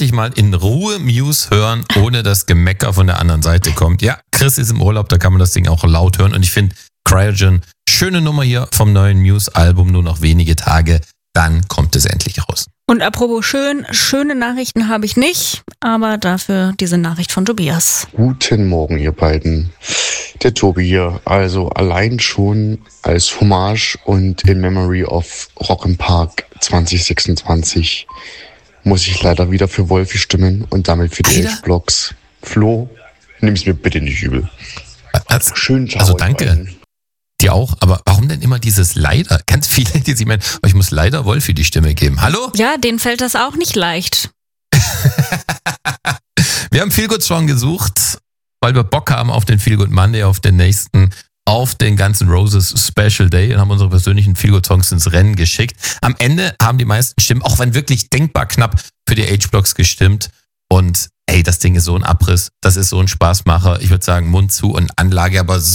endlich mal in Ruhe Muse hören, ohne dass Gemecker von der anderen Seite kommt. Ja, Chris ist im Urlaub, da kann man das Ding auch laut hören. Und ich finde Cryogen, schöne Nummer hier vom neuen Muse-Album, nur noch wenige Tage, dann kommt es endlich raus. Und apropos schöne Nachrichten habe ich nicht, aber dafür diese Nachricht von Tobias. Guten Morgen, ihr beiden. Der Tobi hier. Also allein schon als Hommage und in Memory of Rock im Park 2026 muss ich leider wieder für Wolfi stimmen und damit für die H-Blocks. Flo, nimm's mir bitte nicht übel. Schönen Tag. Also danke. Dir auch, aber warum denn immer dieses leider? Ganz viele, die sich meinen, ich muss leider Wolfi die Stimme geben. Hallo? Ja, denen fällt das auch nicht leicht. Wir haben Feel Good Song gesucht, weil wir Bock haben auf den Feel Good Monday, auf den nächsten, auf den ganzen Roses Special Day und haben unsere persönlichen Feel Good Songs ins Rennen geschickt. Am Ende haben die meisten Stimmen, auch wenn wirklich denkbar knapp, für die H-Blocks gestimmt. Und ey, das Ding ist so ein Abriss, das ist so ein Spaßmacher. Ich würde sagen, Mund zu und Anlage, aber